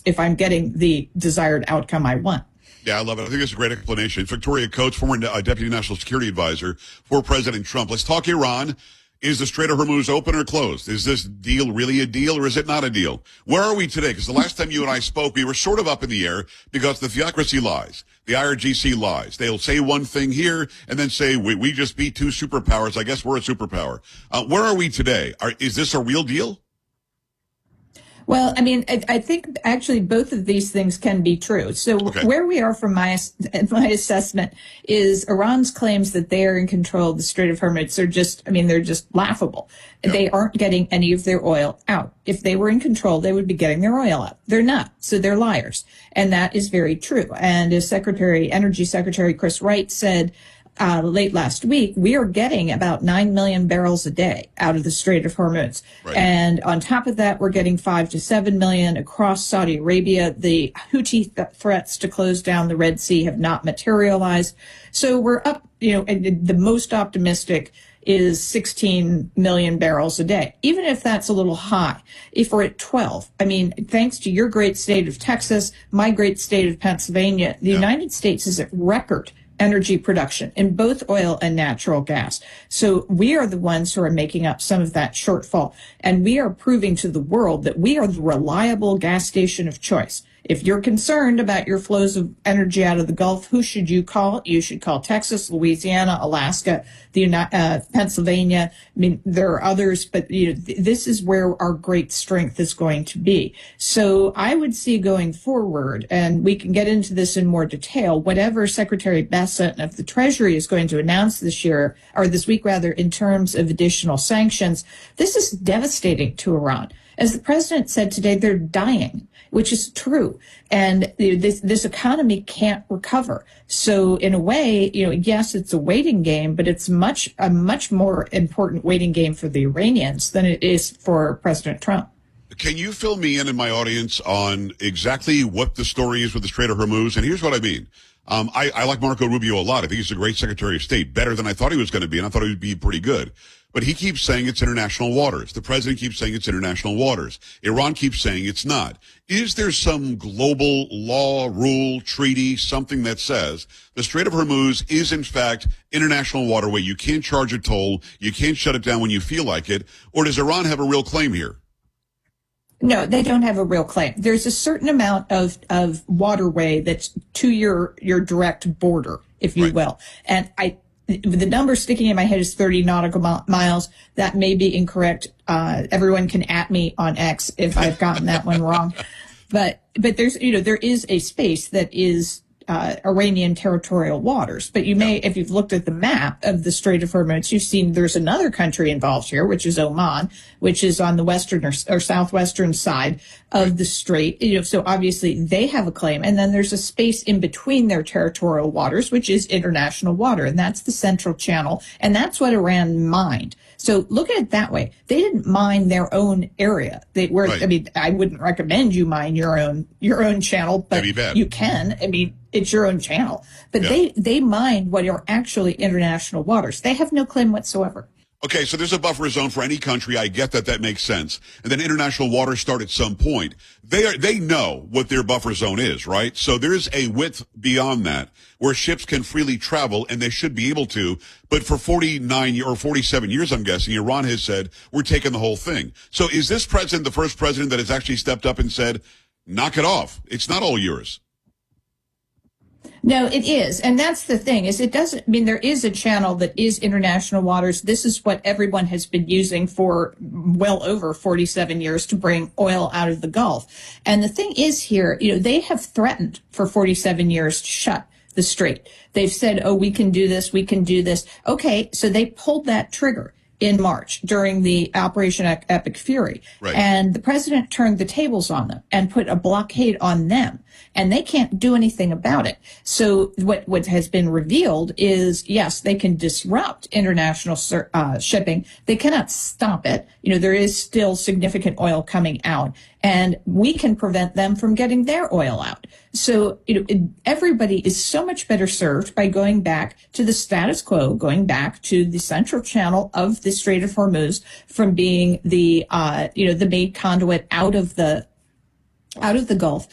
if I'm getting the desired outcome I want. Yeah, I love it. I think it's a great explanation. It's Victoria Coates, former Deputy National Security Advisor for President Trump. Let's talk Iran. Is the Strait of Hormuz open or closed? Is this deal really a deal or is it not a deal? Where are we today? Because the last time you and I spoke, we were sort of up in the air because the theocracy lies. The IRGC lies. They'll say one thing here and then say, we just beat two superpowers. I guess we're a superpower. Where are we today? Is this a real deal? Well, I mean, I think actually both of these things can be true. So where we are from my assessment is Iran's claims that they are in control of the Strait of Hormuz are just, I mean, they're just laughable. Yep. They aren't getting any of their oil out. If they were in control, they would be getting their oil out. They're not. So they're liars. And that is very true. And as Energy Secretary Chris Wright said, late last week, we are getting about 9 million barrels a day out of the Strait of Hormuz. Right. And on top of that, we're getting 5 to 7 million across Saudi Arabia. The Houthi threats to close down the Red Sea have not materialized. So we're up, and the most optimistic is 16 million barrels a day. Even if that's a little high, if we're at 12, I mean, thanks to your great state of Texas, my great state of Pennsylvania, the United States is at record energy production in both oil and natural gas. So we are the ones who are making up some of that shortfall. And we are proving to the world that we are the reliable gas station of choice. If you're concerned about your flows of energy out of the Gulf, who should you call? You should call Texas, Louisiana, Alaska, Pennsylvania. I mean, there are others, but this is where our great strength is going to be. So I would see going forward, and we can get into this in more detail, whatever Secretary Bessent of the Treasury is going to announce this week, in terms of additional sanctions. This is devastating to Iran. As the president said today, they're dying, which is true. And this economy can't recover. So in a way, yes, it's a waiting game, but it's a much more important waiting game for the Iranians than it is for President Trump. Can you fill me in and my audience on exactly what the story is with the Strait of Hormuz? And here's what I mean. I like Marco Rubio a lot. I think he's a great Secretary of State, better than I thought he was going to be, and I thought he would be pretty good. But he keeps saying it's international waters. The president keeps saying it's international waters. Iran keeps saying it's not. Is there some global law, rule, treaty, something that says the Strait of Hormuz is, in fact, international waterway? You can't charge a toll. You can't shut it down when you feel like it. Or does Iran have a real claim here? No, they don't have a real claim. There's a certain amount of waterway that's to your direct border, if you will. And the number sticking in my head is 30 nautical miles. That may be incorrect. Everyone can at me on X if I've gotten that one wrong. But there's, there is a space that is Iranian territorial waters. But you may, if you've looked at the map of the Strait of Hormuz, you've seen there's another country involved here, which is Oman, which is on the western or southwestern side of the strait. So obviously they have a claim. And then there's a space in between their territorial waters, which is international water. And that's the Central Channel. And that's what Iran mined. So look at it that way. They didn't mine their own area. I mean, I wouldn't recommend you mine your own channel, but you can. I mean, it's your own channel. But they mine what are actually international waters. They have no claim whatsoever. Okay, so there's a buffer zone for any country. I get that makes sense. And then international waters start at some point. They know what their buffer zone is, right? So there's a width beyond that where ships can freely travel, and they should be able to. But for 49 or 47 years, I'm guessing, Iran has said, we're taking the whole thing. So is this president the first president that has actually stepped up and said, knock it off? It's not all yours. No, it is. And that's the thing is it doesn't mean there is a channel that is international waters. This is what everyone has been using for well over 47 years to bring oil out of the Gulf. And the thing is here, they have threatened for 47 years to shut the strait. They've said, oh, we can do this. We can do this. Okay. So they pulled that trigger in March during the Operation Epic Fury. Right. And the president turned the tables on them and put a blockade on them. And they can't do anything about it. So what has been revealed is, yes, they can disrupt international shipping. They cannot stop it. There is still significant oil coming out, and we can prevent them from getting their oil out. So, everybody is so much better served by going back to the status quo, going back to the Central Channel of the Strait of Hormuz from being the main conduit out of the Gulf.